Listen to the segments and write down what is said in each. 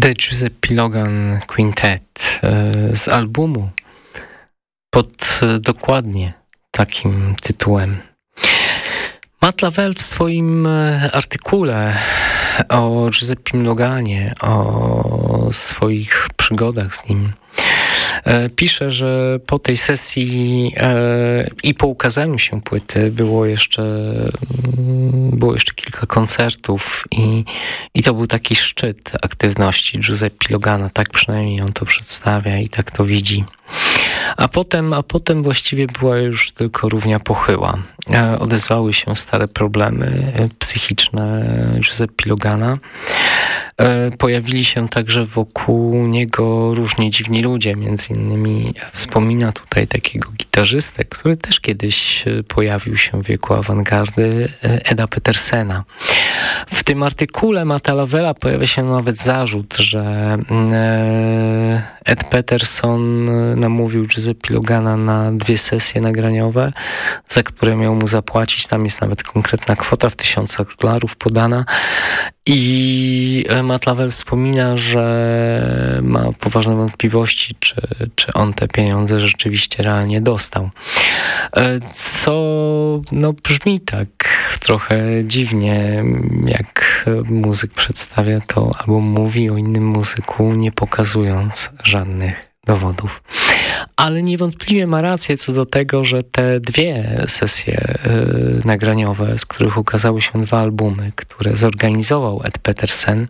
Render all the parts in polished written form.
The Giuseppe Logan Quintet z albumu pod dokładnie takim tytułem. Matt Lavelle w swoim artykule o Giuseppim Loganie, o swoich przygodach z nim pisze, że po tej sesji i po ukazaniu się płyty było jeszcze kilka koncertów i to był taki szczyt aktywności Giuseppe Logana, tak przynajmniej on to przedstawia i tak to widzi. A potem właściwie była już tylko równia pochyła. Odezwały się stare problemy psychiczne Giuseppe Logana. Pojawili się także wokół niego różni dziwni ludzie, między innymi wspomina tutaj takiego gitarzystę, który też kiedyś pojawił się w wieku awangardy, Eda Petersena. W tym artykule Matta Lavella pojawia się nawet zarzut, że Ed Peterson namówił Giuseppe Logana na 2 sesje nagraniowe, za które miał mu zapłacić. Tam jest nawet konkretna kwota w $1000 podana. I Matt Lavelle wspomina, że ma poważne wątpliwości, czy on te pieniądze rzeczywiście realnie dostał. Co brzmi tak trochę dziwnie, jak muzyk przedstawia to albo mówi o innym muzyku, nie pokazując żadnych dowodów. Ale niewątpliwie ma rację co do tego, że te 2 sesje nagraniowe, z których ukazały się 2 albumy, które zorganizował Ed Petersen,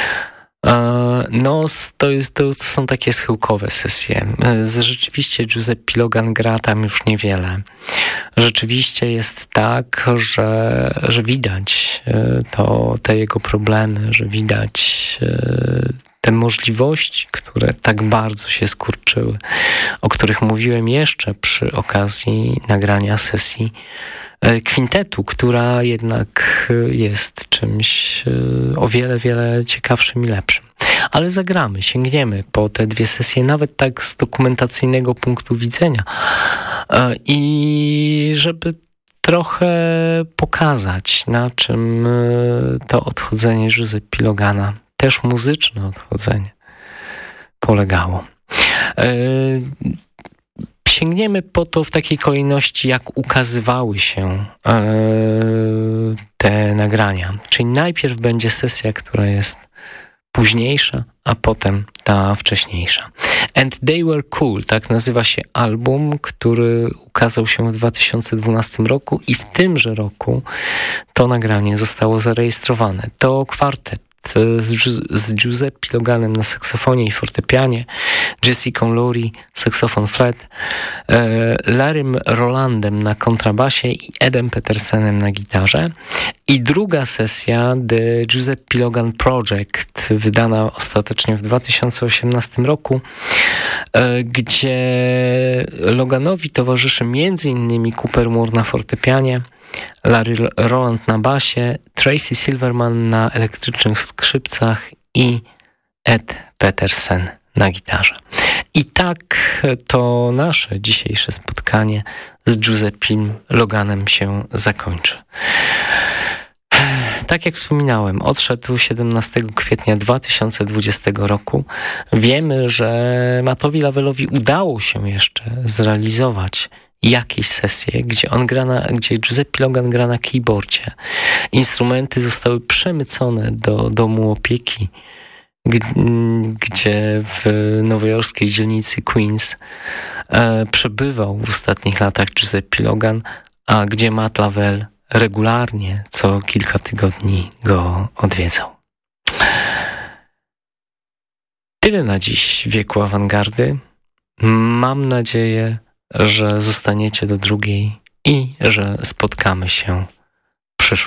to są takie schyłkowe sesje. Rzeczywiście Giuseppe Logan gra tam już niewiele. Rzeczywiście jest tak, że widać te jego problemy, że widać te możliwości, które tak bardzo się skurczyły, o których mówiłem jeszcze przy okazji nagrania sesji kwintetu, która jednak jest czymś o wiele, wiele ciekawszym i lepszym. Ale zagramy, sięgniemy po te 2 sesje, nawet tak z dokumentacyjnego punktu widzenia. I żeby trochę pokazać, na czym to odchodzenie Giuseppe Logana, też muzyczne odchodzenie, polegało. Sięgniemy po to w takiej kolejności, jak ukazywały się te nagrania. Czyli najpierw będzie sesja, która jest późniejsza, a potem ta wcześniejsza. And They Were Cool, tak nazywa się album, który ukazał się w 2012 roku i w tymże roku to nagranie zostało zarejestrowane. To kwartet z Giuseppe Loganem na saksofonie i fortepianie, Jessica Lowry, saksofon flet, Larrym Rolandem na kontrabasie i Edem Petersenem na gitarze. I druga sesja, The Giuseppe Logan Project, wydana ostatecznie w 2018 roku, gdzie Loganowi towarzyszy m.in. Cooper Moore na fortepianie, Larry Roland na basie, Tracy Silverman na elektrycznych skrzypcach i Ed Petersen na gitarze. I tak to nasze dzisiejsze spotkanie z Giuseppim Loganem się zakończy. Tak jak wspominałem, odszedł 17 kwietnia 2020 roku. Wiemy, że Mattowi Lavellowi udało się jeszcze zrealizować jakieś sesje, gdzie Giuseppe Logan gra na keyboardzie. Instrumenty zostały przemycone do domu opieki, gdzie w nowojorskiej dzielnicy Queens przebywał w ostatnich latach Giuseppe Logan, a gdzie Matt Lavelle regularnie co kilka tygodni go odwiedzał. Tyle na dziś w wieku awangardy. Mam nadzieję, że zostaniecie do drugiej i że spotkamy się